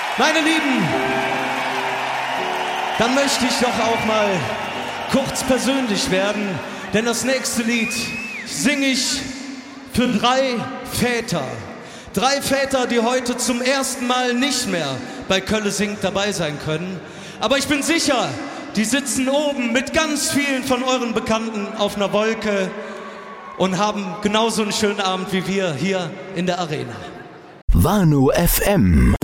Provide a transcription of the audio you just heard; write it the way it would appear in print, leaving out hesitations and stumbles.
Meine Lieben, dann möchte ich doch auch mal kurz persönlich werden, denn das nächste Lied singe ich für 3 Väter. 3 Väter, die heute zum ersten Mal nicht mehr bei Kölle singt dabei sein können. Aber ich bin sicher, die sitzen oben mit ganz vielen von euren Bekannten auf einer Wolke und haben genauso einen schönen Abend wie wir hier in der Arena. Wano FM